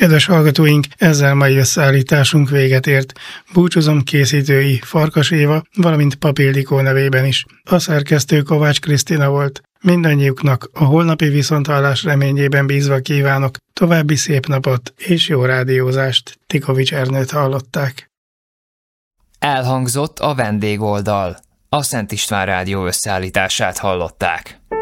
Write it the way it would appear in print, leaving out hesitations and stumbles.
Kedves hallgatóink, ezzel mai összeállításunk véget ért. Búcsúzom készítői Farkas Éva, valamint Pap Ildikó nevében is. A szerkesztő Kovács Krisztina volt. Mindannyiuknak a holnapi viszonthallás reményében bízva kívánok további szép napot és jó rádiózást. Tikovics Ernőt hallották. Elhangzott a vendégoldal. A Szent István Rádió összeállítását hallották.